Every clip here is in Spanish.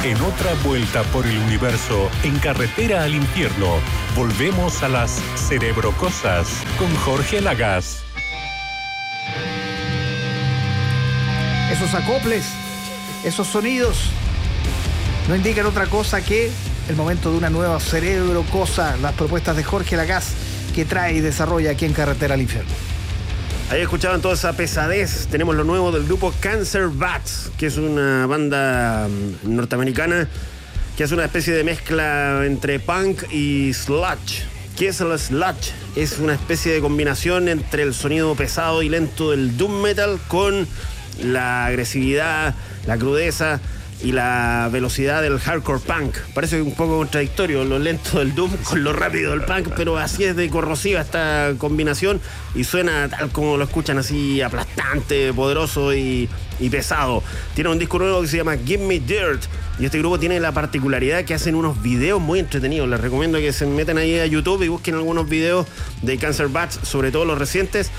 En otra vuelta por el universo, en carretera al infierno, volvemos a las Cerebrocosas con Jorge Lagas. Esos acoples, esos sonidos, no indican otra cosa que el momento de una nueva Cerebrocosa, las propuestas de Jorge Lagas que trae y desarrolla aquí en Carretera al Infierno. Ahí escuchaban toda esa pesadez. Tenemos lo nuevo del grupo Cancer Bats, que es una banda norteamericana que hace una especie de mezcla entre punk y sludge. ¿Qué es el sludge? Es una especie de combinación entre el sonido pesado y lento del doom metal con la agresividad, la crudeza y la velocidad del hardcore punk. Parece un poco contradictorio lo lento del doom con lo rápido del punk, pero así es de corrosiva esta combinación y suena tal como lo escuchan, así aplastante, poderoso y pesado. Tiene un disco nuevo que se llama Give Me Dirt y este grupo tiene la particularidad que hacen unos videos muy entretenidos. Les recomiendo que se metan ahí a YouTube y busquen algunos videos de Cancer Bats, sobre todo los recientes.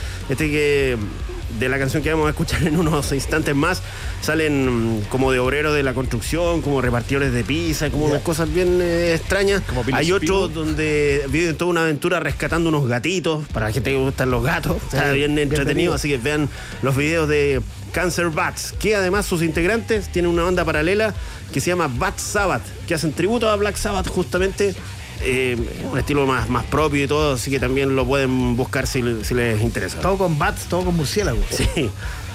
De la canción que vamos a escuchar en unos instantes más, salen como de obreros de la construcción, como repartidores de pizza, como unas cosas bien extrañas. Hay otro donde viven toda una aventura rescatando unos gatitos, para la gente que gustan los gatos. Está bien entretenido, así que vean los videos de Cancer Bats, que además sus integrantes tienen una banda paralela que se llama Bat Sabbath, que hacen tributo a Black Sabbath justamente. Un estilo más propio y todo, así que también lo pueden buscar si les interesa. Todo con bats, todo con murciélagos. Sí.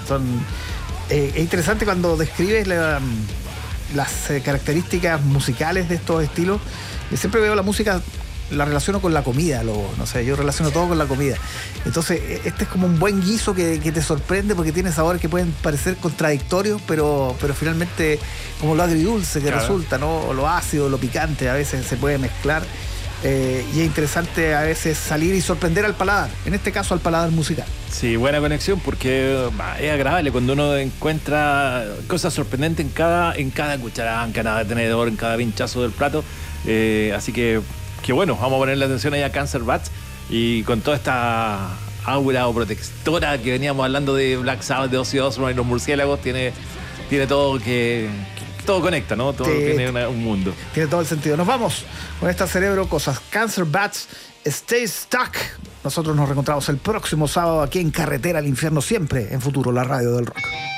Es interesante cuando describes las características musicales de estos estilos. Yo siempre veo la música, la relaciono con la comida, yo relaciono todo con la comida. Entonces, este es como un buen guiso que te sorprende porque tiene sabores que pueden parecer contradictorios, pero finalmente como lo agridulce que resulta, ¿no? O lo ácido, lo picante, a veces se puede mezclar. Y es interesante a veces salir y sorprender al paladar, en este caso al paladar musical. Sí, buena conexión porque es agradable cuando uno encuentra cosas sorprendentes en cada cucharada, en cada tenedor, en cada pinchazo del plato. Así que bueno, vamos a ponerle atención ahí a Cancer Bats y con toda esta aura o protectora que veníamos hablando de Black Sabbath, de Ozzy Osbourne y los murciélagos, tiene todo que todo conecta, ¿no? Todo tiene un mundo. Tiene todo el sentido. Nos vamos con esta Cerebrocosas. Cancer Bats, Stay Stuck. Nosotros nos reencontramos el próximo sábado aquí en Carretera al Infierno, siempre en Futuro, la radio del rock.